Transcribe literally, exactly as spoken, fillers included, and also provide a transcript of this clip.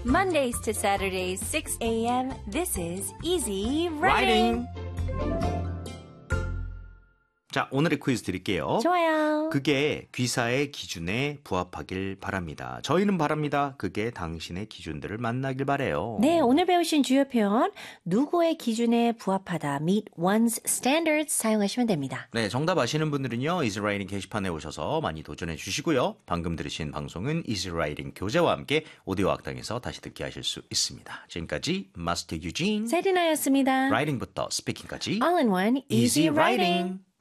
Mondays to Saturdays, six a.m. This is Easy Writing. 자, 오늘의 퀴즈 드릴게요. 좋아요. 그게 귀사의 기준에 부합하길 바랍니다. 저희는 바랍니다. 그게 당신의 기준들을 만나길 바래요. 네, 오늘 배우신 주요 표현 누구의 기준에 부합하다 meet one's standards 사용하시면 됩니다. 네, 정답 아시는 분들은요. Easy Writing 게시판에 오셔서 많이 도전해 주시고요. 방금 들으신 방송은 Easy Writing 교재와 함께 오디오 학당에서 다시 듣게 하실 수 있습니다. 지금까지 마스터 유진 세리나였습니다. 라이팅부터 스피킹까지 All in one, Easy, Easy Writing. Writing.